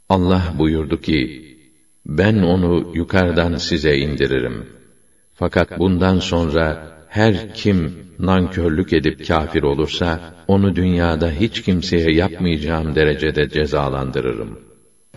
Allah buyurdu ki, ben onu yukarıdan size indiririm. Fakat bundan sonra her kim nankörlük edip kâfir olursa, onu dünyada hiç kimseye yapmayacağım derecede cezalandırırım.